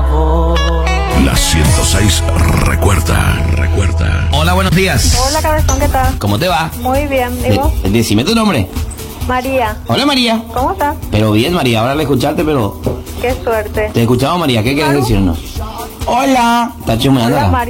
La 106 recuerda. Hola, buenos días. Hola, cabezón, ¿qué tal? ¿Cómo te va? Muy bien, ¿y vos? Decime tu nombre. María, Hola, María. ¿cómo estás? Pero bien, María, ahora al escucharte, pero... Qué suerte. Te escuchamos, María. ¿Qué quieres Claro. decirnos? Hola. ¿Estás chumeando? Hola, María.